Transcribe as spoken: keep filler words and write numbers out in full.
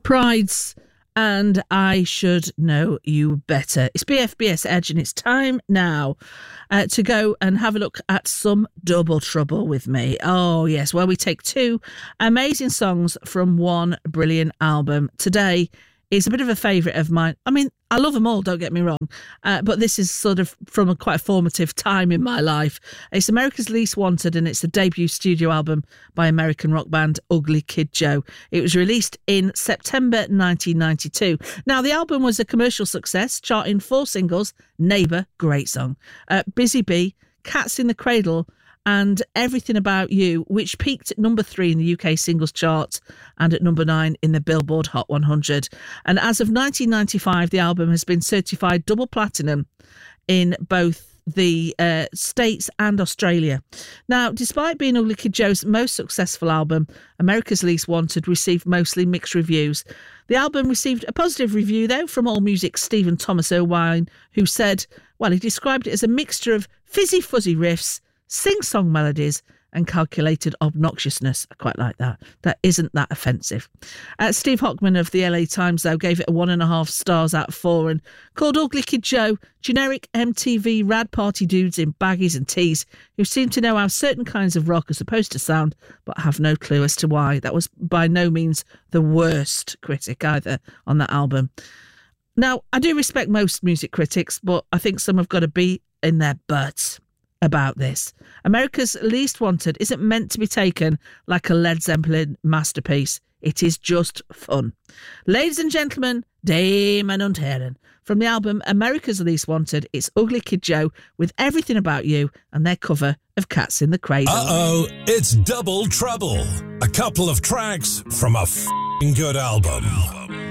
Prides, and I Should Know You Better. It's B F B S Edge, and it's time now uh, to go and have a look at some Double Trouble with me. Oh, yes, where we take two amazing songs from one brilliant album. Today is a bit of a favourite of mine. I mean, I love them all, don't get me wrong, uh, but this is sort of from a quite a formative time in my life. It's America's Least Wanted, and it's the debut studio album by American rock band Ugly Kid Joe. It was released in September nineteen ninety-two. Now, the album was a commercial success, charting four singles: Neighbour, great song, uh, Busy Bee, Cats in the Cradle, and Everything About You, which peaked at number three in the U K singles chart and at number nine in the Billboard Hot one hundred. And as of nineteen ninety-five, the album has been certified double platinum in both the uh, States and Australia. Now, despite being Ugly Kid Joe's most successful album, America's Least Wanted received mostly mixed reviews. The album received a positive review, though, from AllMusic's Stephen Thomas Irwine, who said, well, he described it as a mixture of fizzy-fuzzy riffs, sing-song melodies and calculated obnoxiousness. I quite like that. That isn't that offensive. Uh, Steve Hockman of the L A Times, though, gave it a one and a half stars out of four and called Ugly Kid Joe generic M T V rad party dudes in baggies and tees who seem to know how certain kinds of rock are supposed to sound but have no clue as to why. That was by no means the worst critic either on that album. Now, I do respect most music critics, but I think some have got to be in their butts about this. America's Least Wanted isn't meant to be taken like a Led Zeppelin masterpiece. It is just fun. Ladies and gentlemen, Damon und Herren. From the album America's Least Wanted, it's Ugly Kid Joe with Everything About You and their cover of Cats in the Cradle. Uh-oh, it's Double Trouble. A couple of tracks from a f***ing good album.